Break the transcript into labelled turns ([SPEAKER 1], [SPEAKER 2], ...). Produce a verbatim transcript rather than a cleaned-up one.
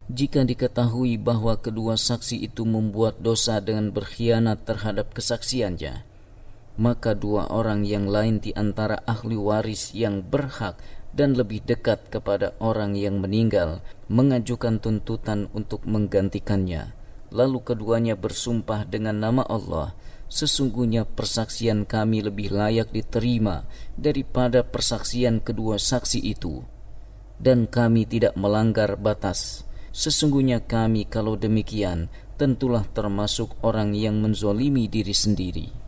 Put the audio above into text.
[SPEAKER 1] Jika diketahui bahwa kedua saksi itu membuat dosa dengan berkhianat terhadap kesaksiannya, maka dua orang yang lain di antara ahli waris yang berhak dan lebih dekat kepada orang yang meninggal mengajukan tuntutan untuk menggantikannya. Lalu keduanya bersumpah dengan nama Allah, sesungguhnya persaksian kami lebih layak diterima daripada persaksian kedua saksi itu, dan kami tidak melanggar batas. Sesungguhnya kami kalau demikian tentulah termasuk orang yang menzalimi diri sendiri.